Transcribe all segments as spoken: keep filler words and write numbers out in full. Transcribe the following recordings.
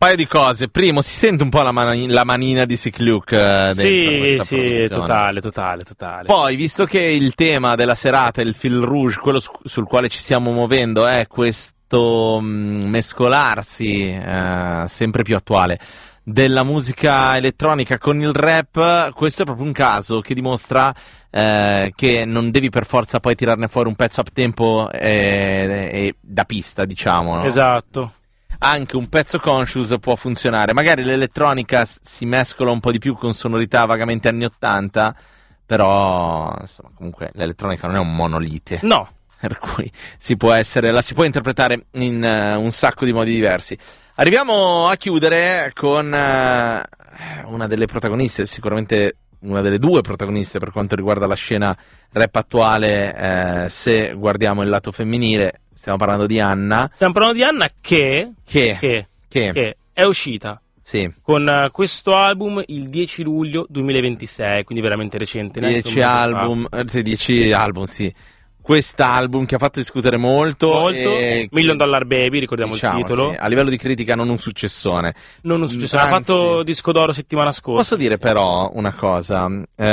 paio di cose. Primo, si sente un po' la, mani- la manina di Sick Luke eh, dentro Sì, questa sì, produzione. totale, totale, totale. Poi, visto che il tema della serata, il fil rouge, quello su- sul quale ci stiamo muovendo, è questo mh, mescolarsi eh, sempre più attuale della musica elettronica con il rap, questo è proprio un caso che dimostra eh, che non devi per forza poi tirarne fuori un pezzo up tempo e, e da pista, diciamo, no? Esatto. Anche un pezzo conscious può funzionare. Magari l'elettronica s- si mescola un po' di più con sonorità vagamente anni ottanta, però insomma, comunque l'elettronica non è un monolite. No. Per cui si può essere, la si può interpretare in uh, un sacco di modi diversi. Arriviamo a chiudere con uh, una delle protagoniste, sicuramente una delle due protagoniste per quanto riguarda la scena rap attuale, eh, se guardiamo il lato femminile. Stiamo parlando di Anna. Stiamo parlando di Anna che, Che, che, che, che è uscita sì, con uh, questo album il dieci luglio duemilaventisei, quindi veramente recente. neanche un dieci mese fa. album, eh, sì, dieci album, sì. Quest'album che ha fatto discutere molto. Molto. E Million Dollar Baby, ricordiamo diciamo, il titolo. sì, a livello di critica non un successone. Non un successo, ha Anzi, fatto disco d'oro settimana scorsa. Posso dire però una cosa,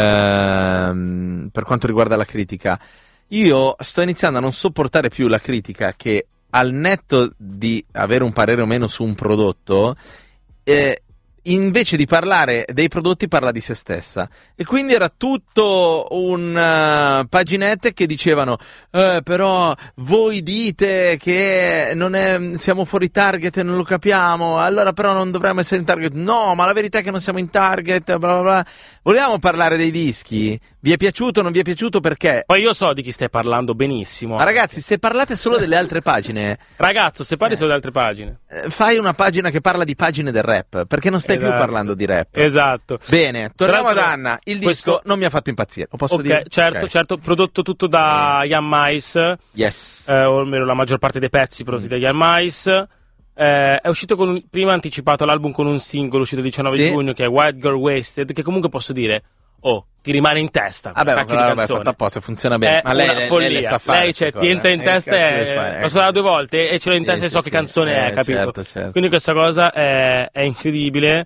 ehm, per quanto riguarda la critica, io sto iniziando a non sopportare più la critica che al netto di avere un parere o meno su un prodotto, eh, invece di parlare dei prodotti parla di se stessa, e quindi era tutto un uh, paginette che dicevano eh, però voi dite che non è, siamo fuori target e non lo capiamo, allora però non dovremmo essere in target. No, ma la verità è che non siamo in target, bla bla bla. Vogliamo parlare dei dischi? Vi è piaciuto o non vi è piaciuto? Perché? Poi io so di chi stai parlando benissimo. Ma ragazzi, se parlate solo delle altre pagine, Ragazzo, se parli Eh. solo delle altre pagine. eh, fai una pagina che parla di pagine del rap, perché non stai più Esatto. parlando di rap. Esatto. Bene, torniamo ad Tra l'altro, Anna. Il questo- disco non mi ha fatto impazzire. Lo posso Ok, dire? certo, Ok. certo, prodotto tutto da Ian Mais, Yes. eh, o almeno la maggior parte dei pezzi prodotti Mm. da Ian Mais. Eh, è uscito con un, prima ha anticipato l'album con un singolo uscito il diciannove Sì. giugno che è White Girl Wasted, che comunque posso dire, oh, ti rimane in testa. Vabbè, ma cacchio quella di roba è canzone. fatta apposta, funziona bene. È Ma lei, una lei, lei follia. le sa fare. Lei, cioè, queste ti cose, entra in eh? testa Che cazzo e vuoi fare? l'ho Ecco. ascoltata due volte e ce l'ho in Sì, testa e sì, so sì. che canzone Eh, è, capito? certo, certo. Quindi questa cosa è, è incredibile.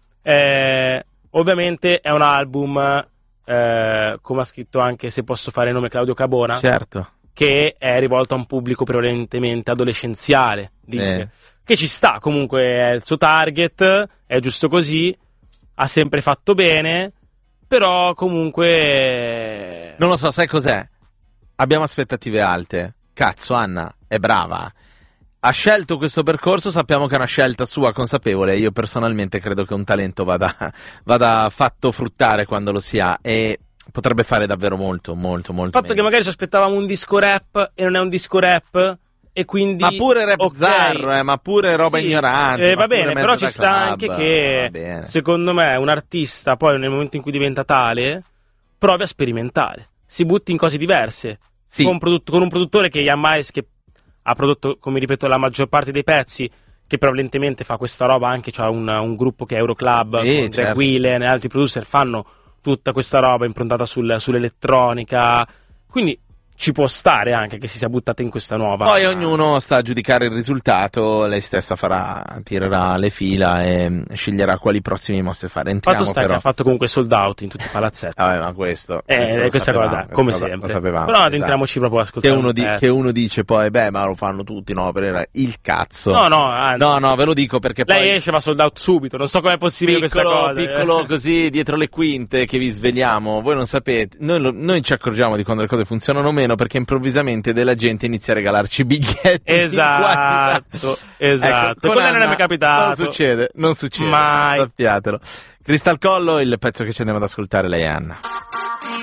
Eh, ovviamente è un album, eh, come ha scritto anche, se posso fare il nome, Claudio Cabona, Certo. che è rivolto a un pubblico prevalentemente adolescenziale, dice. Che ci sta, comunque è il suo target, è giusto così, ha sempre fatto bene, però comunque... Non lo so, sai cos'è? Abbiamo aspettative alte. Cazzo, Anna è brava. Ha scelto questo percorso, sappiamo che è una scelta sua consapevole. Io personalmente credo che un talento vada, vada fatto fruttare quando lo si ha, e potrebbe fare davvero molto, molto, molto Il fatto che meglio. magari ci aspettavamo un disco rap e non è un disco rap, e quindi... Ma pure rap ok, zarro, eh, ma pure roba sì, ignorante. eh, ma va pure bene, mezzo però ci da sta club, anche va che, bene. secondo me, un artista poi nel momento in cui diventa tale, provi a sperimentare, si butti in cose diverse. Sì. Con, un prodott- con un produttore che Ian Mais, che ha prodotto, come ripeto, la maggior parte dei pezzi, che prevalentemente fa questa roba, anche c'ha un, un gruppo che è Euroclub, Sì, con Greg certo. Whelan e altri producer, fanno tutta questa roba improntata sul- sull'elettronica, quindi ci può stare anche che si sia buttata in questa nuova... Poi ognuno sta a giudicare il risultato, lei stessa farà, tirerà le fila e sceglierà quali prossimi mostre fare. Entriamo Fatto sta però. che ha fatto comunque sold out in tutti i palazzetti. Vabbè, ma questo, Eh, questo lo questa sapevamo, cosa, questo come lo- sempre. lo sapevamo, Però esatto. addentriamoci proprio a Che ascoltare uno, un di- pezzo. che uno dice poi, beh, ma lo fanno tutti, no, per il- il cazzo. No, no, anzi. no, no, ve lo dico perché Lei poi esce va sold out subito, non so com'è possibile questa piccolo, cosa. piccolo così dietro le quinte che vi sveliamo, voi non sapete, noi, lo- noi ci accorgiamo di quando le cose funzionano o meno perché improvvisamente della gente inizia a regalarci biglietti in quantità. Esatto, esatto. Ecco, con Quello non è Anna mai capitato. Non succede, non succede, Mai. sappiatelo. Crystal Collo, il pezzo che ci andiamo ad ascoltare, lei è Anna.